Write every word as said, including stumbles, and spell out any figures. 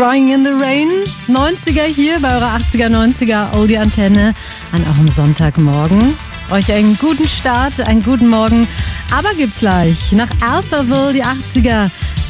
Crying in the Rain. neunziger hier bei eurer achtziger, neunziger Oldie-Antenne an eurem Sonntagmorgen. Euch einen guten Start, einen guten Morgen. Aber gibt's gleich nach Alphaville die achtziger